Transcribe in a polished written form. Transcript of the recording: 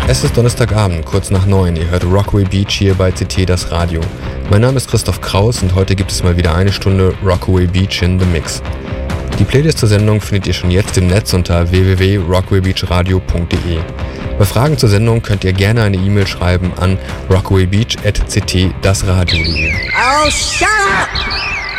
Es ist Donnerstagabend, kurz nach 9. Ihr hört Rockaway Beach hier bei CT das Radio. Mein Name ist Christoph Kraus und heute gibt es mal wieder eine Stunde Rockaway Beach in the Mix. Die Playlist zur Sendung findet ihr schon jetzt im Netz unter www.rockawaybeachradio.de. Bei Fragen zur Sendung könnt ihr gerne eine E-Mail schreiben an rockawaybeach@ct-dasradio.de. Oh, shut up!